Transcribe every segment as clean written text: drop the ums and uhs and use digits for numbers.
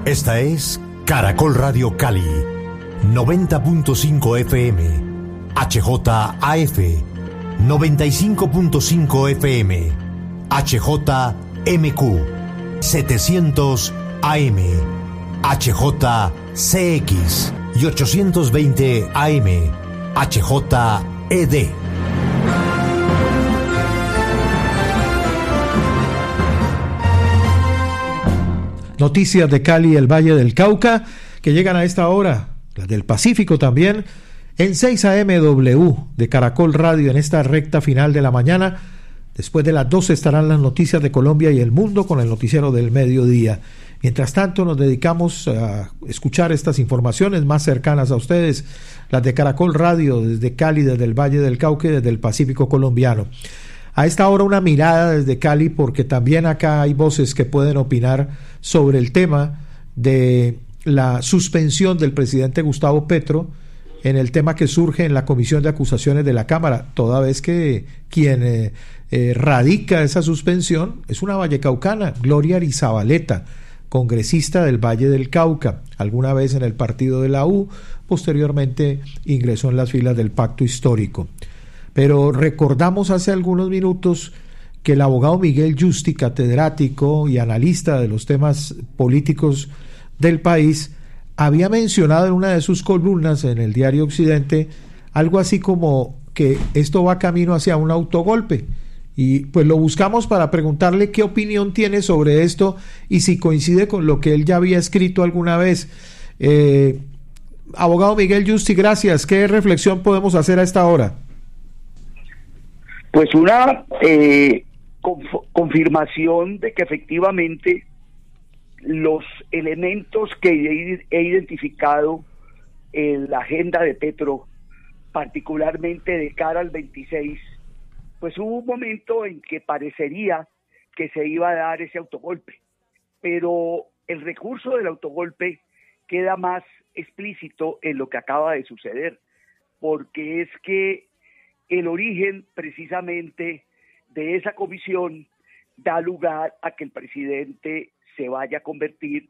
Esta es Caracol Radio Cali, 90.5 FM, HJAF, 95.5 FM, HJMQ, 700 AM, HJCX y 820 AM, HJED. Noticias de Cali y el Valle del Cauca que llegan a esta hora, las del Pacífico también, en 6 AMW de Caracol Radio en esta recta final de la mañana. Después de las 12 estarán las noticias de Colombia y el mundo con el noticiero del mediodía. Mientras tanto nos dedicamos a escuchar estas informaciones más cercanas a ustedes, las de Caracol Radio desde Cali, desde el Valle del Cauca y desde el Pacífico colombiano. A esta hora una mirada desde Cali porque también acá hay voces que pueden opinar sobre el tema de la suspensión del presidente Gustavo Petro en el tema que surge en la Comisión de Acusaciones de la Cámara, toda vez que quien radica esa suspensión es una vallecaucana, Gloria Arizabaleta, congresista del Valle del Cauca, alguna vez en el partido de la U, posteriormente ingresó en las filas del Pacto Histórico. Pero recordamos hace algunos minutos que el abogado Miguel Yusti, catedrático y analista de los temas políticos del país, había mencionado en una de sus columnas en el diario Occidente algo así como que esto va camino hacia un autogolpe. Y pues lo buscamos para preguntarle qué opinión tiene sobre esto y si coincide con lo que él ya había escrito alguna vez. Abogado Miguel Yusti, gracias. ¿Qué reflexión podemos hacer a esta hora? Pues una confirmación de que efectivamente los elementos que he identificado en la agenda de Petro, particularmente de cara al 26, pues hubo un momento en que parecería que se iba a dar ese autogolpe, pero el recurso del autogolpe queda más explícito en lo que acaba de suceder, porque es que el origen precisamente de esa comisión da lugar a que el presidente se vaya a convertir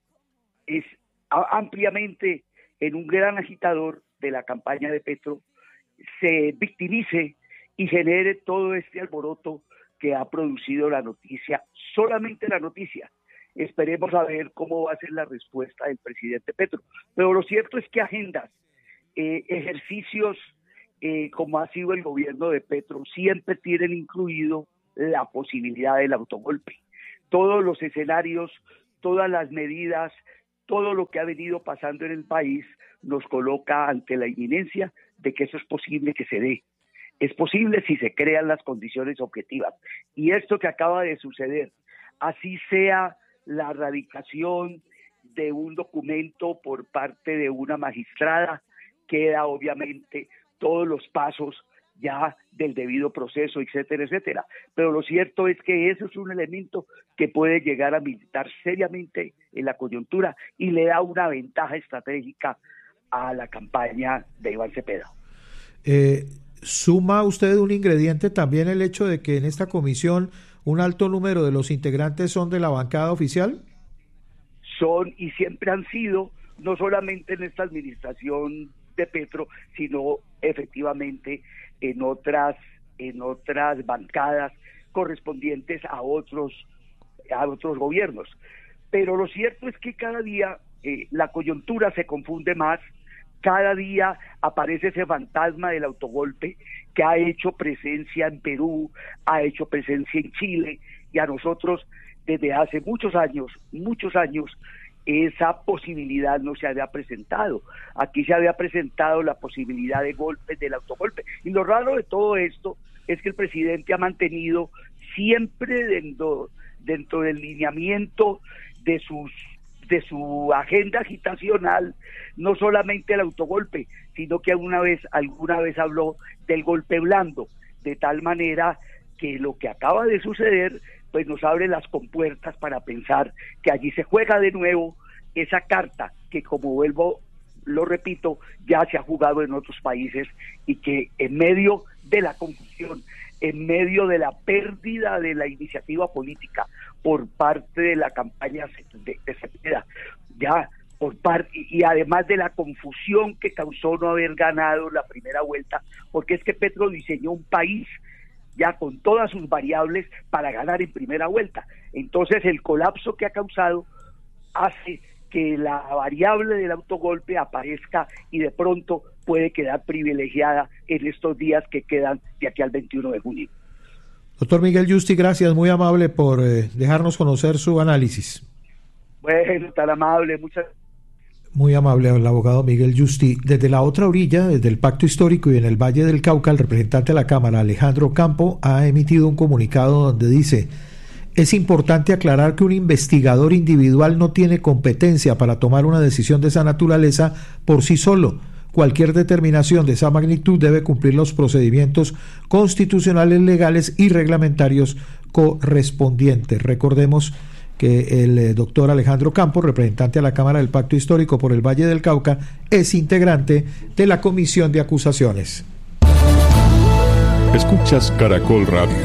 ampliamente en un gran agitador de la campaña de Petro, se victimice y genere todo este alboroto que ha producido la noticia, solamente la noticia. Esperemos a ver cómo va a ser la respuesta del presidente Petro. Pero lo cierto es que agendas, ejercicios, como ha sido el gobierno de Petro, siempre tienen incluido la posibilidad del autogolpe. Todos los escenarios, todas las medidas, todo lo que ha venido pasando en el país nos coloca ante la inminencia de que eso es posible que se dé. Es posible si se crean las condiciones objetivas. Y esto que acaba de suceder, así sea la radicación de un documento por parte de una magistrada, queda obviamente todos los pasos ya del debido proceso, etcétera, etcétera. Pero lo cierto es que eso es un elemento que puede llegar a militar seriamente en la coyuntura y le da una ventaja estratégica a la campaña de Iván Cepeda. ¿Suma usted un ingrediente también el hecho de que en esta comisión un alto número de los integrantes son de la bancada oficial? Son y siempre han sido, no solamente en esta administración de Petro, sino efectivamente en otras bancadas correspondientes a otros gobiernos. Pero lo cierto es que cada día la coyuntura se confunde más, cada día aparece ese fantasma del autogolpe que ha hecho presencia en Perú, ha hecho presencia en Chile, y a nosotros desde hace muchos años, esa posibilidad no se había presentado. Aquí se había presentado la posibilidad de golpes, del autogolpe. Y lo raro de todo esto es que el presidente ha mantenido siempre dentro del lineamiento de su agenda agitacional, no solamente el autogolpe, sino que alguna vez habló del golpe blando, de tal manera que lo que acaba de suceder pues nos abre las compuertas para pensar que allí se juega de nuevo esa carta que, como lo repito, ya se ha jugado en otros países, y que en medio de la confusión, en medio de la pérdida de la iniciativa política por parte de la campaña de Cepeda, ya por parte, y además de la confusión que causó no haber ganado la primera vuelta, porque es que Petro diseñó un país ya con todas sus variables para ganar en primera vuelta. Entonces el colapso que ha causado hace que la variable del autogolpe aparezca y de pronto puede quedar privilegiada en estos días que quedan de aquí al 21 de junio. Doctor Miguel Yusti, gracias, muy amable por dejarnos conocer su análisis. Bueno, tan amable, muchas gracias. Muy amable el abogado Miguel Yusti. Desde la otra orilla, desde el Pacto Histórico y en el Valle del Cauca, el representante de la Cámara, Alejandro Campo, ha emitido un comunicado donde dice: es importante aclarar que un investigador individual no tiene competencia para tomar una decisión de esa naturaleza por sí solo. Cualquier determinación de esa magnitud debe cumplir los procedimientos constitucionales, legales y reglamentarios correspondientes. Recordemos que el doctor Alejandro Campos, representante a la Cámara del Pacto Histórico por el Valle del Cauca, es integrante de la Comisión de Acusaciones. Escuchas Caracol Radio.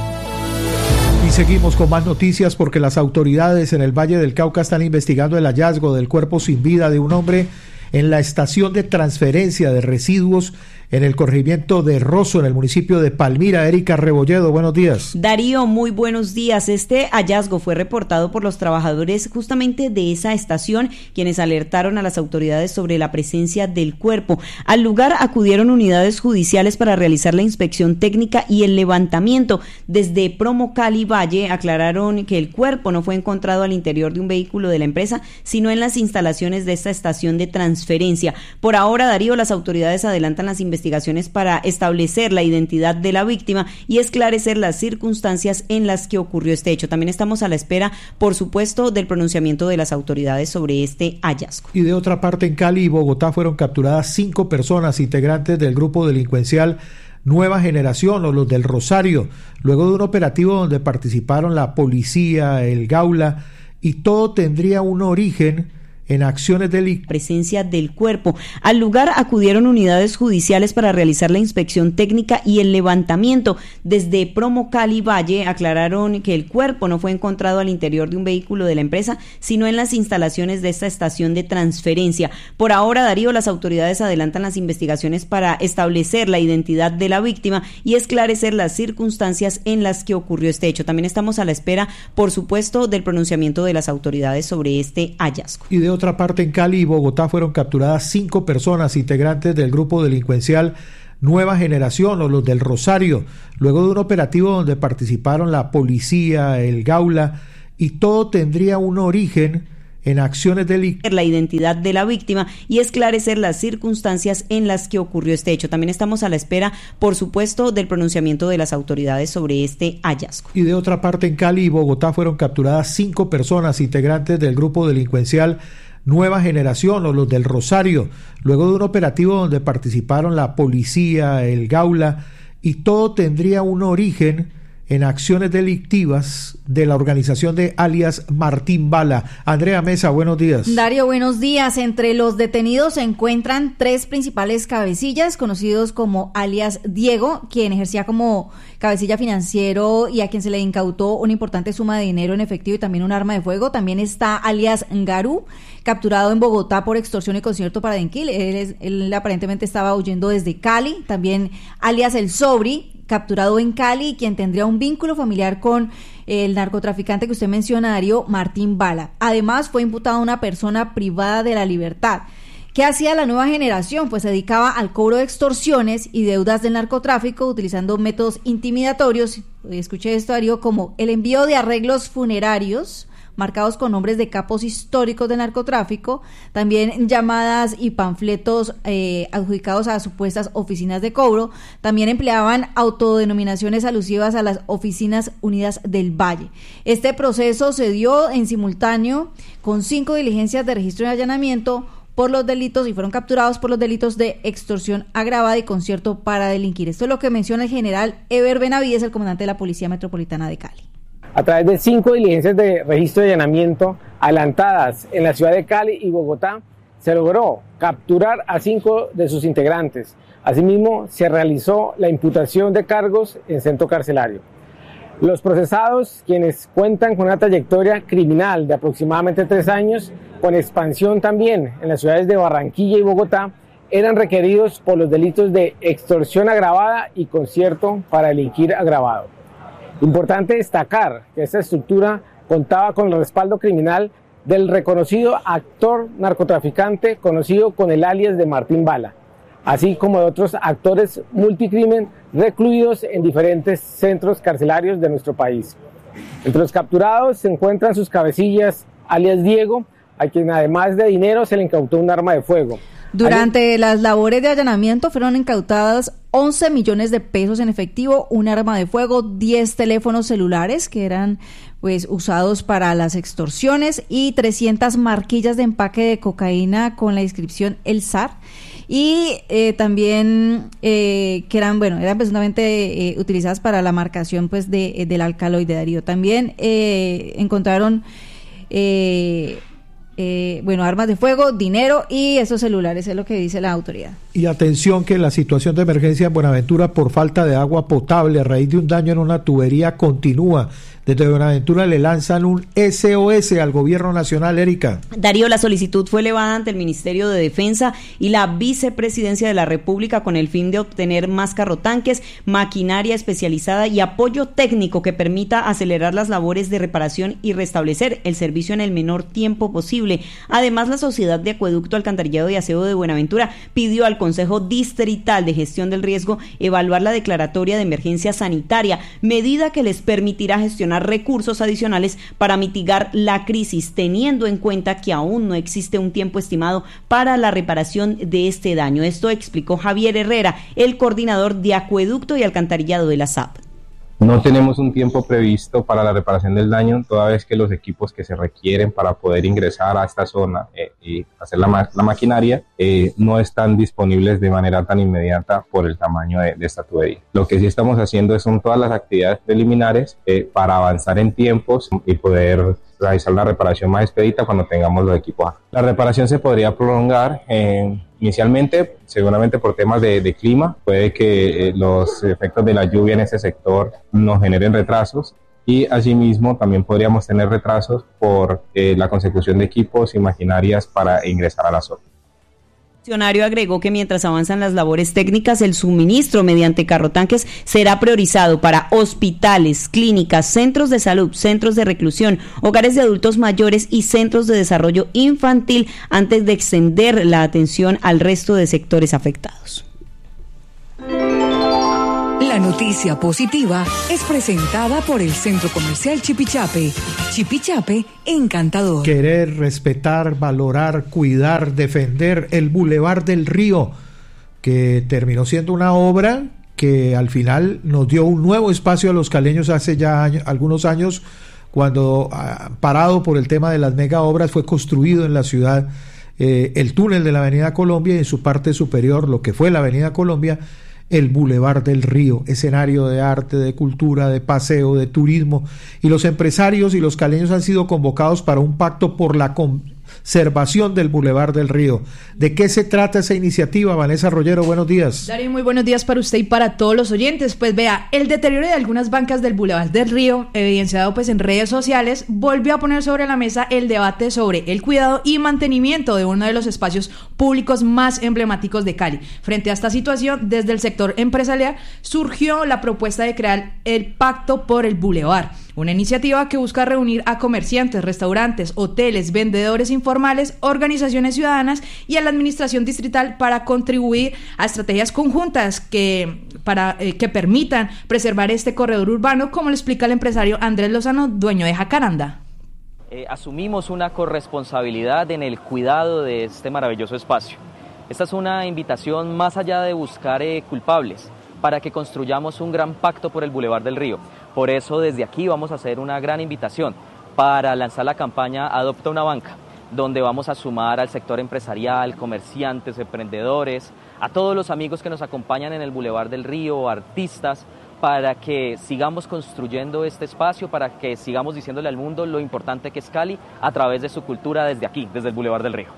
Y seguimos con más noticias porque las autoridades en el Valle del Cauca están investigando el hallazgo del cuerpo sin vida de un hombre en la estación de transferencia de residuos en el corregimiento de Rosso, en el municipio de Palmira. Erika Rebolledo, buenos días. Darío, muy buenos días. Este hallazgo fue reportado por los trabajadores justamente de esa estación, quienes alertaron a las autoridades sobre la presencia del cuerpo. Al lugar acudieron unidades judiciales para realizar la inspección técnica y el levantamiento. Desde Promo Cali Valle aclararon que el cuerpo no fue encontrado al interior de un vehículo de la empresa, sino en las instalaciones de esta estación de transferencia. Por ahora, Darío, las autoridades adelantan las investigaciones para establecer la identidad de la víctima y esclarecer las circunstancias en las que ocurrió este hecho. También estamos a la espera, por supuesto, del pronunciamiento de las autoridades sobre este hallazgo. Y de otra parte, en Cali y Bogotá fueron capturadas 5 personas integrantes del grupo delincuencial Nueva Generación, o los del Rosario, luego de un operativo donde participaron la policía, el Gaula, y todo tendría un origen en acciones delictivas. Presencia del cuerpo. Al lugar acudieron unidades judiciales para realizar la inspección técnica y el levantamiento. Desde Promo Cali Valle aclararon que el cuerpo no fue encontrado al interior de un vehículo de la empresa, sino en las instalaciones de esta estación de transferencia. Por ahora, Darío, las autoridades adelantan las investigaciones para establecer la identidad de la víctima y esclarecer las circunstancias en las que ocurrió este hecho. También estamos a la espera, por supuesto, del pronunciamiento de las autoridades sobre este hallazgo. Y de otra parte, en Cali y Bogotá fueron capturadas 5 personas integrantes del grupo delincuencial Nueva Generación, o los del Rosario, luego de un operativo donde participaron la policía, el Gaula, y todo tendría un origen en acciones delictivas. La identidad de la víctima y esclarecer las circunstancias en las que ocurrió este hecho. También estamos a la espera, por supuesto, del pronunciamiento de las autoridades sobre este hallazgo. Y de otra parte, en Cali y Bogotá fueron capturadas 5 personas integrantes del grupo delincuencial Nueva Generación, o los del Rosario, luego de un operativo donde participaron la policía, el Gaula, y todo tendría un origen en acciones delictivas de la organización de alias Martín Bala. Andrea Mesa, buenos días. Darío, buenos días. Entre los detenidos se encuentran 3 principales cabecillas, conocidos como alias Diego, quien ejercía como cabecilla financiero y a quien se le incautó una importante suma de dinero en efectivo y también un arma de fuego. También está alias Garú, capturado en Bogotá por extorsión y concierto para delinquir. Él aparentemente estaba huyendo desde Cali. También alias El Sobri, capturado en Cali, quien tendría un vínculo familiar con el narcotraficante que usted menciona, Darío, Martín Bala. Además, fue imputada una persona privada de la libertad. ¿Qué hacía la Nueva Generación? Pues se dedicaba al cobro de extorsiones y deudas del narcotráfico utilizando métodos intimidatorios. Escuché esto, Darío, como el envío de arreglos funerarios marcados con nombres de capos históricos de narcotráfico, también llamadas y panfletos adjudicados a supuestas oficinas de cobro. También empleaban autodenominaciones alusivas a las Oficinas Unidas del Valle. Este proceso se dio en simultáneo con 5 diligencias de registro y allanamiento por los delitos, y fueron capturados por los delitos de extorsión agravada y concierto para delinquir. Esto es lo que menciona el general Eber Benavides, el comandante de la Policía Metropolitana de Cali. A través de 5 diligencias de registro y allanamiento adelantadas en la ciudad de Cali y Bogotá, se logró capturar a 5 de sus integrantes. Asimismo, se realizó la imputación de cargos en centro carcelario. Los procesados, quienes cuentan con una trayectoria criminal de aproximadamente 3 años, con expansión también en las ciudades de Barranquilla y Bogotá, eran requeridos por los delitos de extorsión agravada y concierto para delinquir agravado. Importante destacar que esta estructura contaba con el respaldo criminal del reconocido actor narcotraficante conocido con el alias de Martín Bala, así como de otros actores multicrimen recluidos en diferentes centros carcelarios de nuestro país. Entre los capturados se encuentran sus cabecillas, alias Diego, a quien además de dinero se le incautó un arma de fuego. Durante las labores de allanamiento fueron incautadas 11 millones de pesos en efectivo, un arma de fuego, 10 teléfonos celulares que eran pues usados para las extorsiones y 300 marquillas de empaque de cocaína con la inscripción El Zar. Y también que eran presuntamente utilizadas para la marcación pues del alcaloide, Darío. También encontraron armas de fuego, dinero y esos celulares, es lo que dice la autoridad. Y atención que la situación de emergencia en Buenaventura por falta de agua potable a raíz de un daño en una tubería continúa. Desde Buenaventura le lanzan un SOS al gobierno nacional, Erika. Darío, la solicitud fue elevada ante el Ministerio de Defensa y la Vicepresidencia de la República con el fin de obtener más carrotanques, maquinaria especializada y apoyo técnico que permita acelerar las labores de reparación y restablecer el servicio en el menor tiempo posible. Además, la Sociedad de Acueducto, Alcantarillado y Aseo de Buenaventura pidió al Consejo Distrital de Gestión del Riesgo evaluar la declaratoria de emergencia sanitaria, medida que les permitirá gestionar recursos adicionales para mitigar la crisis, teniendo en cuenta que aún no existe un tiempo estimado para la reparación de este daño. Esto explicó Javier Herrera, el coordinador de Acueducto y Alcantarillado de la SAP. No tenemos un tiempo previsto para la reparación del daño, toda vez que los equipos que se requieren para poder ingresar a esta zona y hacer la maquinaria no están disponibles de manera tan inmediata por el tamaño de esta tubería. Lo que sí estamos haciendo son todas las actividades preliminares para avanzar en tiempos y poder realizar la reparación más expedita cuando tengamos los equipos. La reparación se podría prolongar inicialmente, seguramente por temas de clima, puede que los efectos de la lluvia en ese sector nos generen retrasos y asimismo también podríamos tener retrasos por la consecución de equipos y maquinarias para ingresar a la zona. El funcionario agregó que mientras avanzan las labores técnicas, el suministro mediante carrotanques será priorizado para hospitales, clínicas, centros de salud, centros de reclusión, hogares de adultos mayores y centros de desarrollo infantil antes de extender la atención al resto de sectores afectados. La noticia positiva es presentada por el Centro Comercial Chipichape. Chipichape, encantador. Querer, respetar, valorar, cuidar, defender el Boulevard del Río, que terminó siendo una obra que al final nos dio un nuevo espacio a los caleños hace ya algunos años, cuando parado por el tema de las mega obras fue construido en la ciudad el túnel de la Avenida Colombia y en su parte superior lo que fue la Avenida Colombia, el Boulevard del Río, escenario de arte, de cultura, de paseo, de turismo, y los empresarios y los caleños han sido convocados para un pacto por la conservación del Boulevard del Río. ¿De qué se trata esa iniciativa? Vanessa Rollero, buenos días. Darío, muy buenos días para usted y para todos los oyentes. Pues vea, el deterioro de algunas bancas del Boulevard del Río, evidenciado pues en redes sociales, volvió a poner sobre la mesa el debate sobre el cuidado y mantenimiento de uno de los espacios públicos más emblemáticos de Cali. Frente a esta situación, desde el sector empresarial surgió la propuesta de crear el Pacto por el Boulevard, una iniciativa que busca reunir a comerciantes, restaurantes, hoteles, vendedores informales, organizaciones ciudadanas y a la administración distrital para contribuir a estrategias conjuntas que permitan preservar este corredor urbano, como lo explica el empresario Andrés Lozano, dueño de Jacaranda. Asumimos una corresponsabilidad en el cuidado de este maravilloso espacio. Esta es una invitación más allá de buscar culpables, para que construyamos un gran pacto por el Boulevard del Río. Por eso desde aquí vamos a hacer una gran invitación para lanzar la campaña Adopta una Banca, donde vamos a sumar al sector empresarial, comerciantes, emprendedores, a todos los amigos que nos acompañan en el Boulevard del Río, artistas, para que sigamos construyendo este espacio, para que sigamos diciéndole al mundo lo importante que es Cali a través de su cultura desde aquí, desde el Boulevard del Río.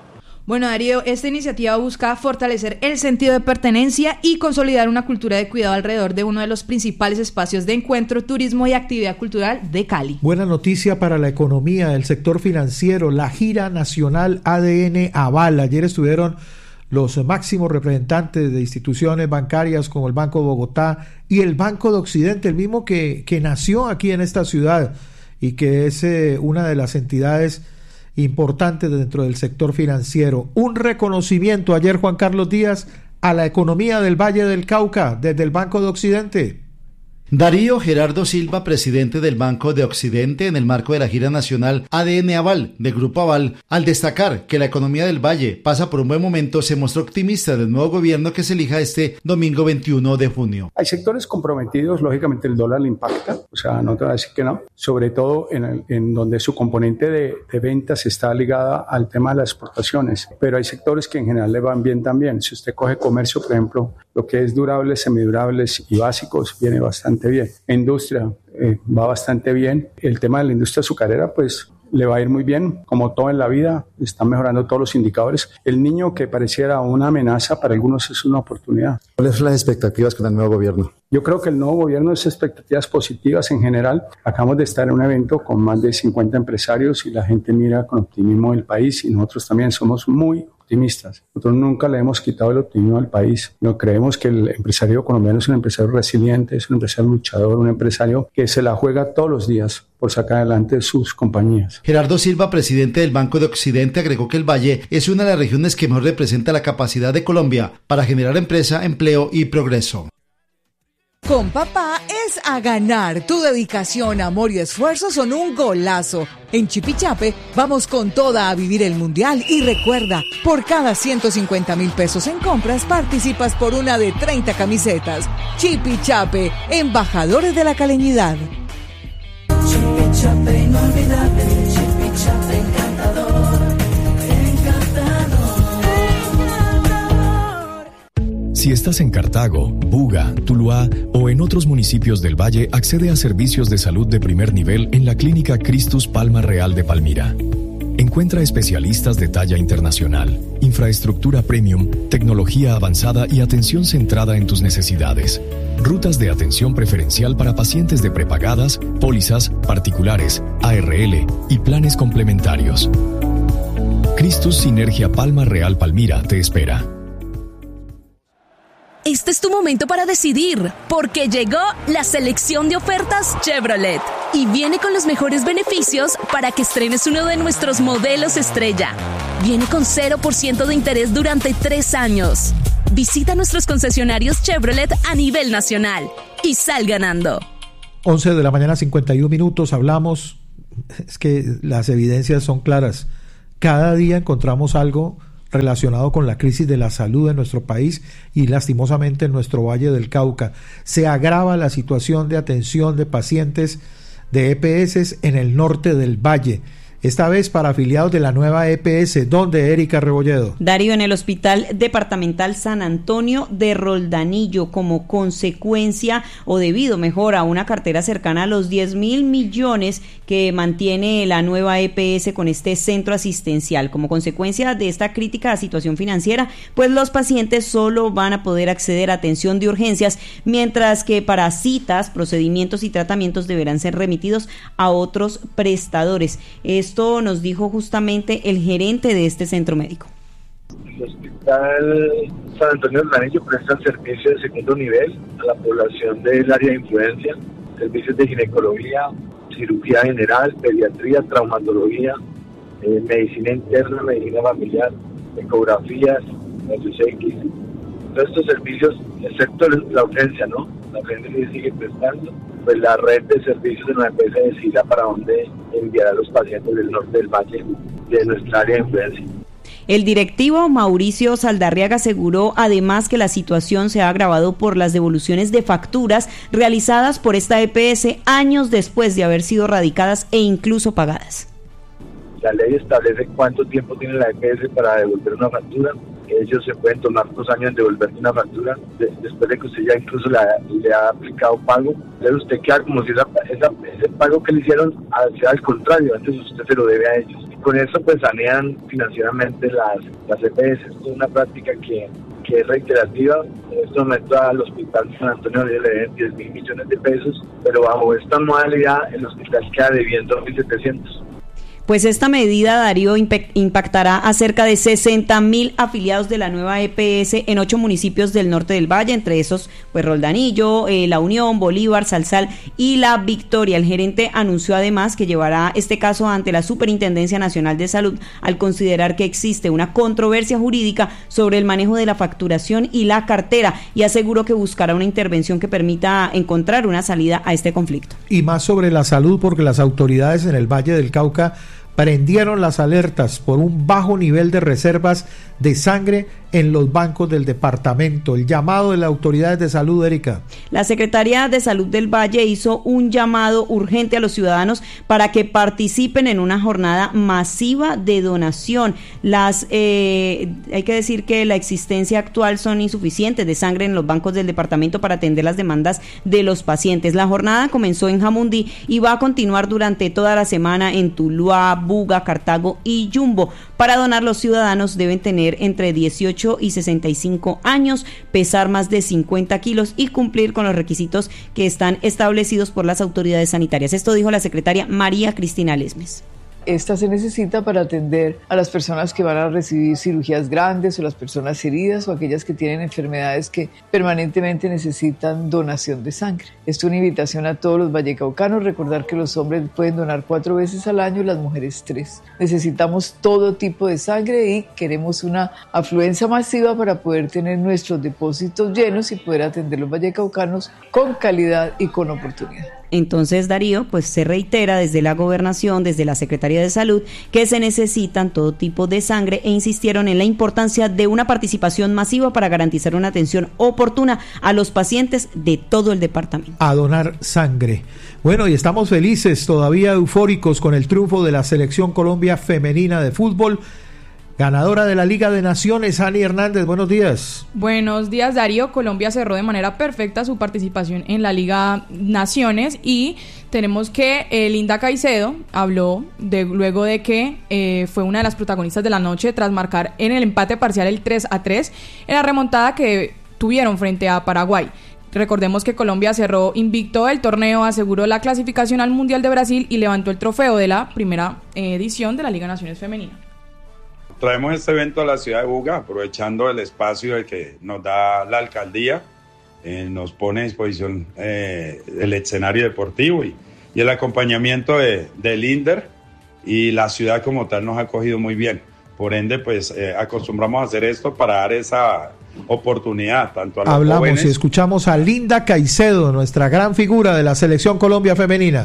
Bueno, Darío, esta iniciativa busca fortalecer el sentido de pertenencia y consolidar una cultura de cuidado alrededor de uno de los principales espacios de encuentro, turismo y actividad cultural de Cali. Buena noticia para la economía, el sector financiero, la gira nacional ADN Aval. Ayer estuvieron los máximos representantes de instituciones bancarias como el Banco de Bogotá y el Banco de Occidente, el mismo que nació aquí en esta ciudad y que es una de las entidades importantes dentro del sector financiero. Un reconocimiento ayer, Juan Carlos Díaz, a la economía del Valle del Cauca desde el Banco de Occidente. Darío Gerardo Silva, presidente del Banco de Occidente, en el marco de la gira nacional ADN Aval de Grupo Aval, al destacar que la economía del Valle pasa por un buen momento, se mostró optimista del nuevo gobierno que se elija este domingo 21 de junio. Hay sectores comprometidos, lógicamente el dólar le impacta, o sea, no te voy a decir que no, sobre todo en donde su componente de ventas está ligada al tema de las exportaciones, pero hay sectores que en general le van bien también. Si usted coge comercio, por ejemplo, lo que es durables, semidurables y básicos, viene bastante bien. Industria va bastante bien. El tema de la industria azucarera, pues le va a ir muy bien, como todo en la vida, están mejorando todos los indicadores. El niño que pareciera una amenaza, para algunos es una oportunidad. ¿Cuáles son las expectativas con el nuevo gobierno? Yo creo que el nuevo gobierno es expectativas positivas en general. Acabamos de estar en un evento con más de 50 empresarios y la gente mira con optimismo el país y nosotros también somos muy optimistas. Nosotros nunca le hemos quitado el optimismo al país. No creemos que el empresario colombiano es un empresario resiliente, es un empresario luchador, un empresario que se la juega todos los días por sacar adelante sus compañías. Gerardo Silva, presidente del Banco de Occidente, agregó que el Valle es una de las regiones que mejor representa la capacidad de Colombia para generar empresa, empleo y progreso. Con papá es a ganar. Tu dedicación, amor y esfuerzo son un golazo. En Chipichape vamos con toda a vivir el Mundial y recuerda, por cada 150,000 pesos en compras participas por una de 30 camisetas. Chipichape, embajadores de la caleñidad. Chipichape inolvidable, Chipichape encantador, encantador. Si estás en Cartago, Buga, Tuluá o en otros municipios del Valle, accede a servicios de salud de primer nivel en la Clínica Cristus Palma Real de Palmira. Encuentra especialistas de talla internacional, infraestructura premium, tecnología avanzada y atención centrada en tus necesidades. Rutas de atención preferencial para pacientes de prepagadas, pólizas, particulares, ARL y planes complementarios. Cristus Sinergia Palma Real Palmira te espera. Este es tu momento para decidir, porque llegó la selección de ofertas Chevrolet y viene con los mejores beneficios para que estrenes uno de nuestros modelos estrella. Viene con 0% de interés durante 3 años. Visita nuestros concesionarios Chevrolet a nivel nacional y sal ganando. 11 de la mañana, 51 minutos, hablamos, es que las evidencias son claras. Cada día encontramos algo relacionado con la crisis de la salud en nuestro país y lastimosamente en nuestro Valle del Cauca. Se agrava la situación de atención de pacientes de EPS en el norte del Valle. Esta vez para afiliados de la nueva EPS. ¿Dónde, Erika Rebolledo? Darío, en el Hospital Departamental San Antonio de Roldanillo, como consecuencia o debido, mejor, a una cartera cercana a los 10.000 millones que mantiene la nueva EPS con este centro asistencial. Como consecuencia de esta crítica situación financiera, pues los pacientes solo van a poder acceder a atención de urgencias, mientras que para citas, procedimientos y tratamientos deberán ser remitidos a otros prestadores. Esto nos dijo justamente el gerente de este centro médico. El Hospital San Antonio del Roldanillo presta servicios de segundo nivel a la población del área de influencia, servicios de ginecología, cirugía general, pediatría, traumatología, medicina interna, medicina familiar, ecografías, rayos X. Todos estos servicios, excepto la urgencia, ¿no? La urgencia sigue prestando. Pues la red de servicios de nuestra empresa decidirá para dónde enviar a los pacientes del norte del Valle de nuestra área de influencia. El directivo Mauricio Saldarriaga aseguró además que la situación se ha agravado por las devoluciones de facturas realizadas por esta EPS años después de haber sido radicadas e incluso pagadas. La ley establece cuánto tiempo tiene la EPS para devolver una factura. Ellos se pueden tomar 2 años en devolverte una factura después de que usted ya incluso le ha aplicado pago. Entonces usted queda como si ese pago que le hicieron sea al contrario, antes usted se lo debe a ellos. con eso pues sanean financieramente las EPS. Es una práctica que es reiterativa. En este momento al Hospital San Antonio le deben 10.000 millones de pesos, pero bajo esta modalidad el hospital queda debiendo 1.700. Pues esta medida, Darío, impactará a cerca de 60.000 afiliados de la nueva EPS en 8 municipios del norte del Valle, entre esos pues Roldanillo, La Unión, Bolívar, Salsal y La Victoria. El gerente anunció además que llevará este caso ante la Superintendencia Nacional de Salud al considerar que existe una controversia jurídica sobre el manejo de la facturación y la cartera, y aseguró que buscará una intervención que permita encontrar una salida a este conflicto. Y más sobre la salud, porque las autoridades en el Valle del Cauca prendieron las alertas por un bajo nivel de reservas de sangre en los bancos del departamento. El llamado de las autoridades de salud, Erika. La Secretaría de Salud del Valle hizo un llamado urgente a los ciudadanos para que participen en una jornada masiva de donación. Hay que decir que la existencia actual son insuficientes de sangre en los bancos del departamento para atender las demandas de los pacientes. La jornada comenzó en Jamundí y va a continuar durante toda la semana en Tuluá, Buga, Cartago y Yumbo. Para donar, los ciudadanos deben tener entre 18 y 65 años, pesar más de 50 kilos y cumplir con los requisitos que están establecidos por las autoridades sanitarias. Esto dijo la secretaria María Cristina Lesmes. Esta se necesita para atender a las personas que van a recibir cirugías grandes o las personas heridas o aquellas que tienen enfermedades que permanentemente necesitan donación de sangre. Esto es una invitación a todos los vallecaucanos, recordar que los hombres pueden donar 4 veces al año y las mujeres 3. Necesitamos todo tipo de sangre y queremos una afluencia masiva para poder tener nuestros depósitos llenos y poder atender los vallecaucanos con calidad y con oportunidad. Entonces, Darío, pues se reitera desde la Gobernación, desde la Secretaría de Salud, que se necesitan todo tipo de sangre e insistieron en la importancia de una participación masiva para garantizar una atención oportuna a los pacientes de todo el departamento. A donar sangre. Bueno, y estamos felices, todavía eufóricos con el triunfo de la Selección Colombia femenina de fútbol, ganadora de la Liga de Naciones. Ani Hernández, buenos días. Buenos días, Darío. Colombia cerró de manera perfecta su participación en la Liga Naciones y tenemos que Linda Caicedo habló luego de que fue una de las protagonistas de la noche tras marcar en el empate parcial el 3-3 en la remontada que tuvieron frente a Paraguay. Recordemos que Colombia cerró invicto el torneo, aseguró la clasificación al Mundial de Brasil y levantó el trofeo de la primera edición de la Liga Naciones Femenina. Traemos este evento a la ciudad de Buga, aprovechando el espacio que nos da la alcaldía, nos pone a disposición el escenario deportivo y el acompañamiento del INDER, y la ciudad como tal nos ha acogido muy bien. Por ende, pues acostumbramos a hacer esto para dar esa oportunidad tanto a los Hablamos jóvenes. Y escuchamos a Linda Caicedo, nuestra gran figura de la Selección Colombia femenina.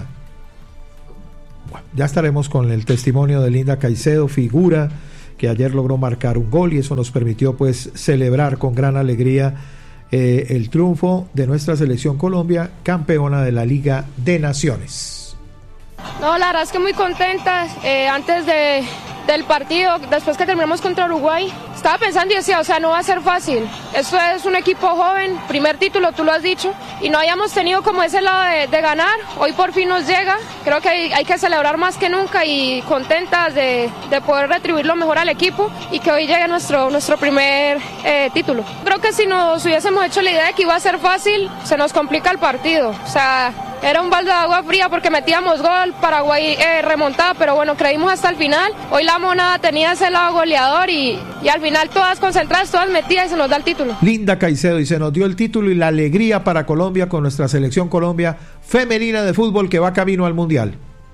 Bueno, ya estaremos con el testimonio de Linda Caicedo, figura que ayer logró marcar un gol y eso nos permitió pues celebrar con gran alegría el triunfo de nuestra Selección Colombia, campeona de la Liga de Naciones. No, la verdad es que muy contenta. Antes del partido, después que terminamos contra Uruguay, estaba pensando y decía, o sea, no va a ser fácil. Esto es un equipo joven, primer título, tú lo has dicho, y no habíamos tenido como ese lado de ganar. Hoy por fin nos llega. Creo que hay que celebrar más que nunca y contentas de poder retribuir lo mejor al equipo y que hoy llegue nuestro primer título. Creo que si nos hubiésemos hecho la idea de que iba a ser fácil, se nos complica el partido. O sea, era un balde de agua fría porque metíamos gol, Paraguay remontaba, pero bueno, creímos hasta el final. Hoy la Monada tenía ese lado goleador y al final todas concentradas, todas metidas y se nos da el título. Linda Caicedo, y se nos dio el título y la alegría para Colombia con nuestra Selección Colombia femenina de fútbol que va camino al Mundial.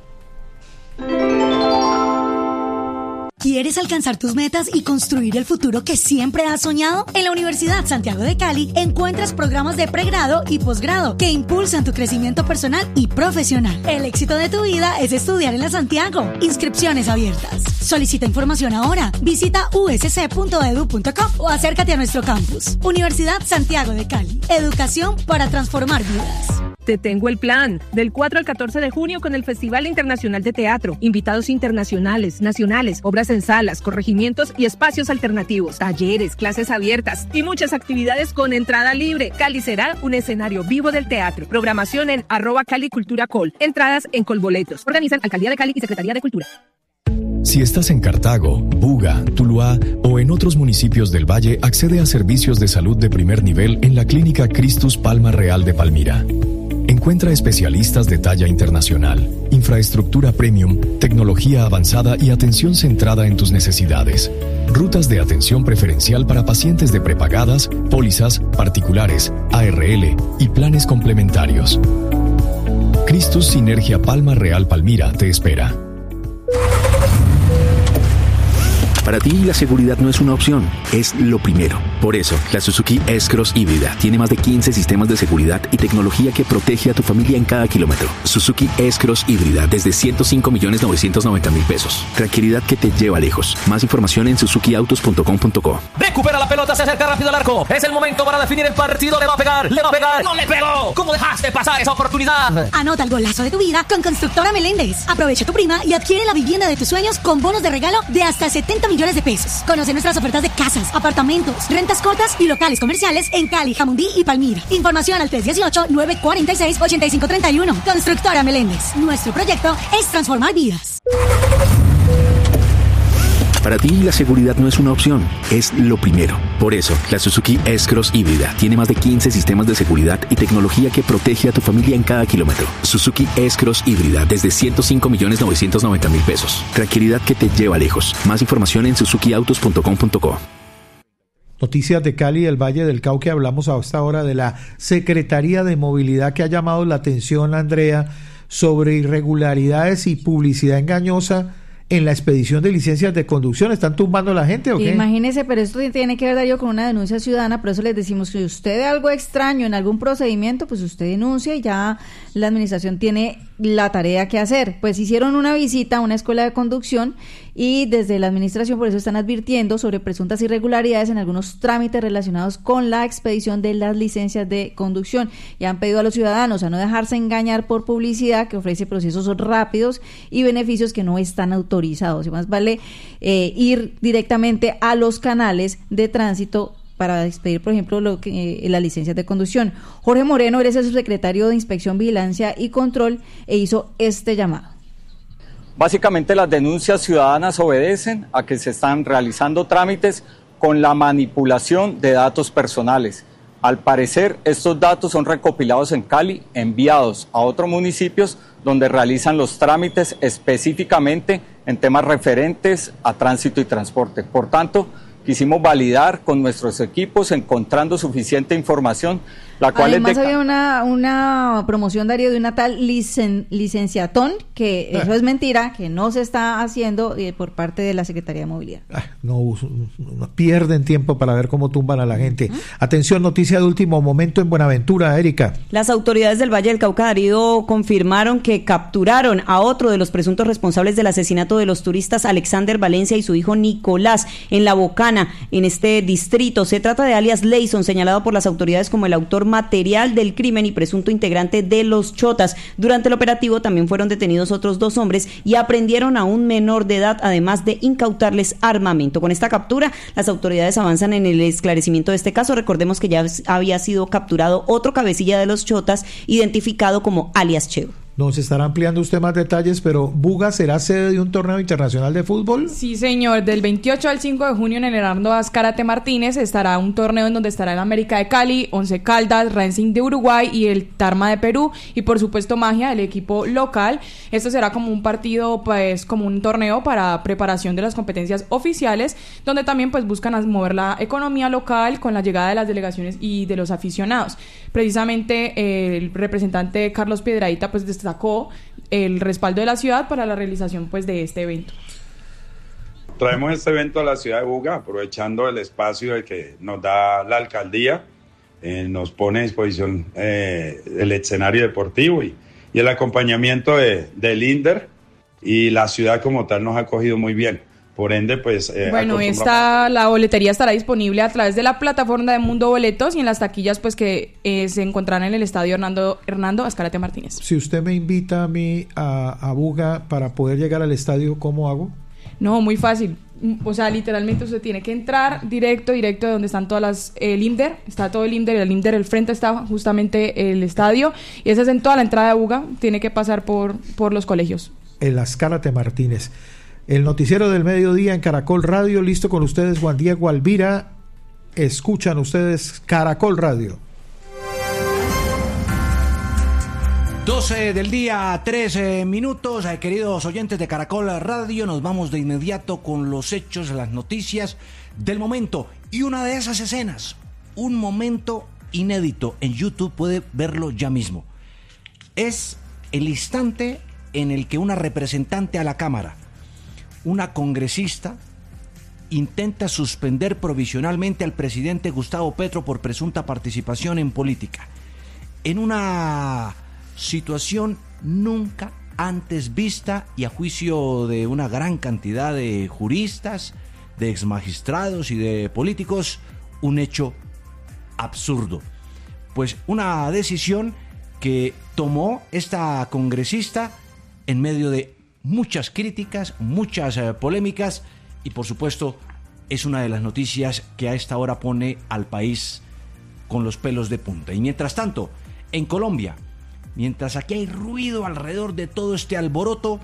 ¿Quieres alcanzar tus metas y construir el futuro que siempre has soñado? En la Universidad Santiago de Cali encuentras programas de pregrado y posgrado que impulsan tu crecimiento personal y profesional. El éxito de tu vida es estudiar en la Santiago. Inscripciones abiertas. Solicita información ahora. Visita usc.edu.com o acércate a nuestro campus. Universidad Santiago de Cali. Educación para transformar vidas. Te tengo el plan. Del 4 al 14 de junio con el Festival Internacional de Teatro. Invitados internacionales, nacionales, obras en salas, corregimientos y espacios alternativos. Talleres, clases abiertas y muchas actividades con entrada libre. Cali será un escenario vivo del teatro. Programación en @CaliCulturaCol. Entradas en Colboletos. Organizan Alcaldía de Cali y Secretaría de Cultura. Si estás en Cartago, Buga, Tuluá o en otros municipios del Valle, accede a servicios de salud de primer nivel en la Clínica Christus Palma Real de Palmira. Encuentra especialistas de talla internacional, infraestructura premium, tecnología avanzada y atención centrada en tus necesidades. Rutas de atención preferencial para pacientes de prepagadas, pólizas, particulares, ARL y planes complementarios. Christus Sinergia Palma Real Palmira te espera. Para ti, la seguridad no es una opción, es lo primero. Por eso, la Suzuki S-Cross híbrida tiene más de 15 sistemas de seguridad y tecnología que protege a tu familia en cada kilómetro. Suzuki S-Cross híbrida desde 105.990.000 pesos. Tranquilidad que te lleva lejos. Más información en suzukiautos.com.co. Recupera la pelota, se acerca rápido al arco. Es el momento para definir el partido. Le va a pegar, no le pegó. ¿Cómo dejaste pasar esa oportunidad? Anota el golazo de tu vida con Constructora Meléndez. Aprovecha tu prima y adquiere la vivienda de tus sueños con bonos de regalo de hasta 70 millones de pesos. Conoce nuestras ofertas de casas, apartamentos, rentas cortas y locales comerciales en Cali, Jamundí y Palmira. Información al 318-946-8531. Constructora Meléndez. Nuestro proyecto es transformar vidas. Para ti, la seguridad no es una opción, es lo primero. Por eso, la Suzuki S-Cross híbrida tiene más de 15 sistemas de seguridad y tecnología que protege a tu familia en cada kilómetro. Suzuki S-Cross híbrida desde 105.990.000 pesos. Tranquilidad que te lleva lejos. Más información en suzukiautos.com.co. Noticias de Cali y el Valle del Cauca. Hablamos a esta hora de la Secretaría de Movilidad, que ha llamado la atención, Andrea, sobre irregularidades y publicidad engañosa en la expedición de licencias de conducción. ¿Están tumbando a la gente o qué? Imagínese, pero esto tiene que ver, Darío, con una denuncia ciudadana. Por eso les decimos que si usted ve algo extraño en algún procedimiento, pues usted denuncia y ya la administración tiene la tarea que hacer. Pues hicieron una visita a una escuela de conducción y desde la administración por eso están advirtiendo sobre presuntas irregularidades en algunos trámites relacionados con la expedición de las licencias de conducción, y han pedido a los ciudadanos a no dejarse engañar por publicidad que ofrece procesos rápidos y beneficios que no están autorizados, y más vale ir directamente a los canales de tránsito para expedir, por ejemplo, las licencias de conducción. Jorge Moreno es el subsecretario de Inspección, Vigilancia y Control e hizo este llamado. Básicamente las denuncias ciudadanas obedecen a que se están realizando trámites con la manipulación de datos personales. Al parecer, estos datos son recopilados en Cali, enviados a otros municipios donde realizan los trámites específicamente en temas referentes a tránsito y transporte. Por tanto, quisimos validar con nuestros equipos, encontrando suficiente información, la cual además había una promoción, Darío, de una tal licenciatón, que eso es mentira, que no se está haciendo por parte de la Secretaría de Movilidad. No pierden tiempo para ver cómo tumban a la gente. Atención, noticia de último momento en Buenaventura, Erika. Las autoridades del Valle del Cauca, Darío, confirmaron que capturaron a otro de los presuntos responsables del asesinato de los turistas Alexander Valencia y su hijo Nicolás en La Bocana, en este distrito. Se trata de alias Leison, señalado por las autoridades como el autor material del crimen y presunto integrante de los Chotas. Durante el operativo también fueron detenidos otros 2 hombres y aprendieron a un menor de edad, además de incautarles armamento. Con esta captura, las autoridades avanzan en el esclarecimiento de este caso. Recordemos que ya había sido capturado otro cabecilla de los Chotas, identificado como alias Cheo. Nos estará ampliando usted más detalles, pero ¿Buga será sede de un torneo internacional de fútbol? Sí, señor. Del 28 al 5 de junio en el Hernando Azcárate Martínez estará un torneo en donde estará el América de Cali, Once Caldas, Racing de Uruguay y el Tarma de Perú, y por supuesto Magia, el equipo local. Esto será como un partido, pues como un torneo para preparación de las competencias oficiales, donde también pues buscan mover la economía local con la llegada de las delegaciones y de los aficionados. Precisamente el representante Carlos Piedradita pues destacó el respaldo de la ciudad para la realización pues de este evento. Traemos este evento a la ciudad de Buga, aprovechando el espacio que nos da la alcaldía, nos pone a disposición el escenario deportivo y el acompañamiento del INDER, y la ciudad como tal nos ha acogido muy bien. Por ende, pues... Bueno, la boletería estará disponible a través de la plataforma de Mundo Boletos y en las taquillas pues que se encontrarán en el estadio Hernando Azcárate Martínez. Si usted me invita a mí a Buga para poder llegar al estadio, ¿cómo hago? No, muy fácil. O sea, literalmente usted tiene que entrar directo de donde están todas las... El INDER, está todo el INDER, el frente está justamente el estadio, y esa es en toda la entrada de Buga, tiene que pasar por los colegios. El Azcárate Martínez. El noticiero del mediodía en Caracol Radio, listo con ustedes Juan Diego Alvira. Escuchan ustedes Caracol Radio. 12 del día, 13 minutos. Queridos oyentes de Caracol Radio, nos vamos de inmediato con los hechos, las noticias del momento. Y una de esas escenas, un momento inédito, en YouTube puede verlo ya mismo. Es el instante en el que una representante a la Cámara, una congresista, intenta suspender provisionalmente al presidente Gustavo Petro por presunta participación en política. En una situación nunca antes vista y a juicio de una gran cantidad de juristas, de exmagistrados y de políticos, un hecho absurdo. Pues una decisión que tomó esta congresista en medio de muchas críticas, muchas polémicas y por supuesto es una de las noticias que a esta hora pone al país con los pelos de punta. Y mientras tanto, en Colombia, mientras aquí hay ruido alrededor de todo este alboroto,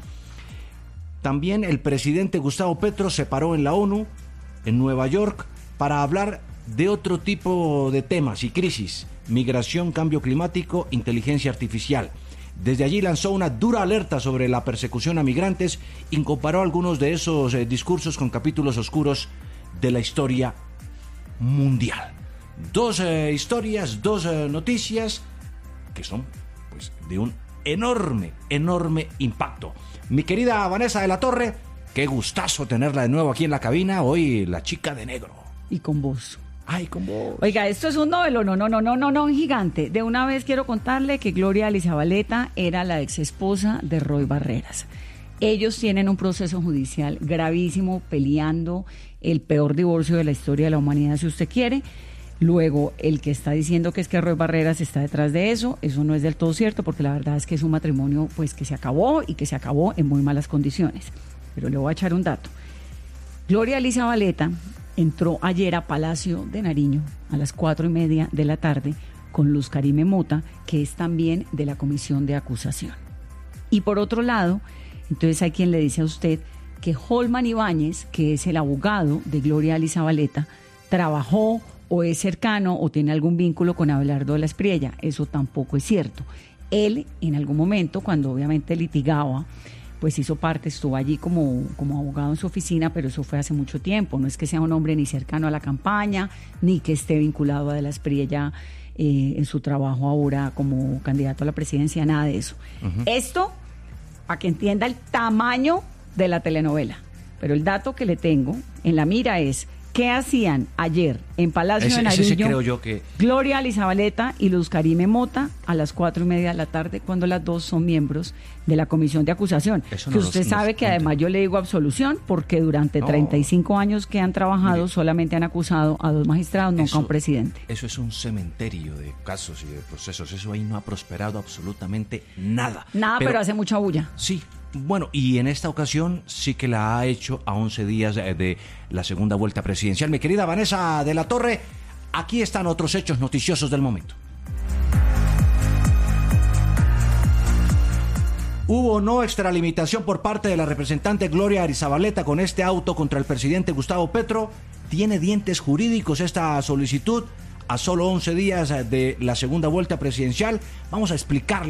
también el presidente Gustavo Petro se paró en la ONU, en Nueva York, para hablar de otro tipo de temas y crisis: migración, cambio climático, inteligencia artificial. Desde allí lanzó una dura alerta sobre la persecución a migrantes y comparó algunos de esos discursos con capítulos oscuros de la historia mundial. Dos historias, dos noticias que son pues de un enorme impacto. Mi querida Vanessa de la Torre, qué gustazo tenerla de nuevo aquí en la cabina, hoy la chica de negro. Y con vos. Ay, con vos. Oiga, esto es un novelo, no, gigante. De una vez quiero contarle que Gloria Elizabaleta era la ex esposa de Roy Barreras. Ellos tienen un proceso judicial gravísimo, peleando el peor divorcio de la historia de la humanidad, si usted quiere. Luego, el que está diciendo que es que Roy Barreras está detrás de eso no es del todo cierto, porque la verdad es que es un matrimonio pues que se acabó y que se acabó en muy malas condiciones. Pero le voy a echar un dato. Gloria Elizabaleta entró ayer a Palacio de Nariño a las 4:30 de la tarde con Luz Karime Mota, que es también de la comisión de acusación. Y por otro lado, entonces hay quien le dice a usted que Holman Ibáñez, que es el abogado de Gloria Elizabaleta, trabajó o es cercano o tiene algún vínculo con Abelardo de la Espriella. Eso tampoco es cierto. Él, en algún momento, cuando obviamente litigaba, pues hizo parte, estuvo allí como abogado en su oficina, pero eso fue hace mucho tiempo. No es que sea un hombre ni cercano a la campaña, ni que esté vinculado a de la Espriella en su trabajo ahora como candidato a la presidencia, nada de eso. Uh-huh. Esto, para que entienda el tamaño de la telenovela. Pero el dato que le tengo en la mira es: ¿qué hacían ayer en Palacio de Nariño? Ese creo yo que Gloria Elizabaleta y Luz Karime Mota a las 4:30 de la tarde, cuando las dos son miembros de la comisión de acusación. Eso que usted sabe que además yo le digo absolución, porque durante 35 años que han trabajado, solamente han acusado a 2 magistrados, nunca a un presidente. Eso es un cementerio de casos y de procesos. Eso ahí no ha prosperado absolutamente nada. Nada, pero hace mucha bulla. Sí. Bueno, y en esta ocasión sí que la ha hecho a 11 días de la segunda vuelta presidencial. Mi querida Vanessa de la Torre, aquí están otros hechos noticiosos del momento. Hubo no extralimitación por parte de la representante Gloria Elizabaleta con este auto contra el presidente Gustavo Petro. Tiene dientes jurídicos esta solicitud a solo 11 días de la segunda vuelta presidencial. Vamos a explicarle